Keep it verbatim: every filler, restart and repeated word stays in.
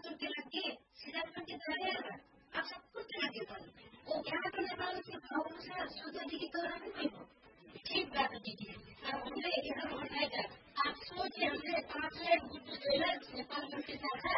पाँच रुपये लग गए, सीधा करके चले आएगा, आप सब कुछ लगे पानी वो क्या करने वाले से भाव से सोचा जी की तो नहीं हो ठीक बात दीजिए। अब हमने इधर बनाएगा आप सोचिए हमने पाँच सौ एक नेपाल में